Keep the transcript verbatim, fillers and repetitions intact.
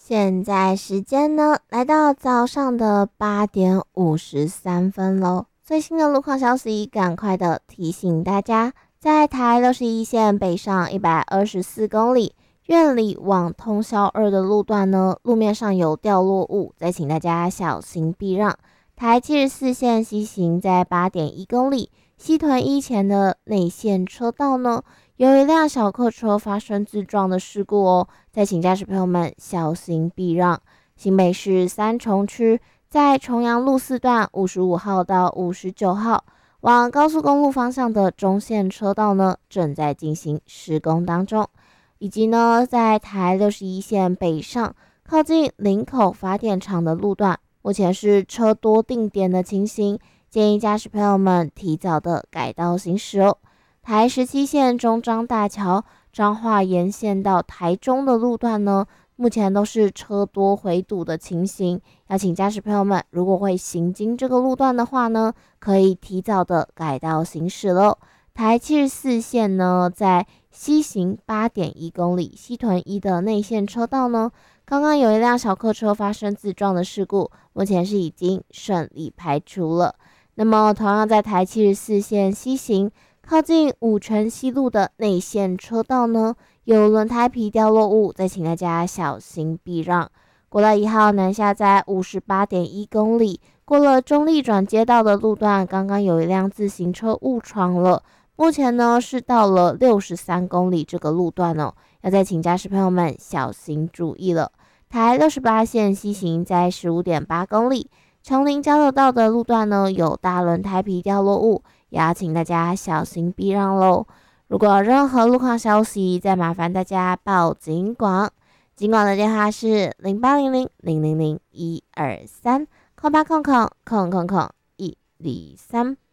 现在时间呢，来到早上的八点五十三分喽。最新的路况消息，赶快的提醒大家，在台六十一线北上一百二十四公里，苑里往通霄二的路段呢，路面上有掉落物，再请大家小心避让。台七十四线西行在八点一公里，西屯一前的内线车道呢，有一辆小客车发生自撞的事故哦，再请驾驶朋友们小心避让。新北市三重区在重阳路四段五十五号到五十九号往高速公路方向的中线车道呢，正在进行施工当中，以及呢，在台六十一线北上靠近林口发电厂的路段，目前是车多定点的情形，建议驾驶朋友们提早的改道行驶哦。台十七线中彰大桥彰化沿线到台中的路段呢，目前都是车多回堵的情形，要请驾驶朋友们，如果会行经这个路段的话呢，可以提早的改道行驶喽。台七十四线呢，在西行八点一公里，西屯一的内线车道呢，刚刚有一辆小客车发生自撞的事故，目前是已经顺利排除了。那么同样在台七十四线西行靠近五权西路的内线车道呢，有轮胎皮掉落物，再请大家小心避让。国道一号南下在五十八点一公里，过了中立转接道的路段，刚刚有一辆自行车误闯了，目前呢是到了六十三公里这个路段哦，要再请驾驶朋友们小心注意了。台六十八线西行在十五点八公里，琼林交流道的路段呢有大轮胎皮掉落物，也要请大家小心避让喽。如果有任何路况消息，再麻烦大家报警广，警广的电话是零八零零零零零一二三，空八空空空空空一二三。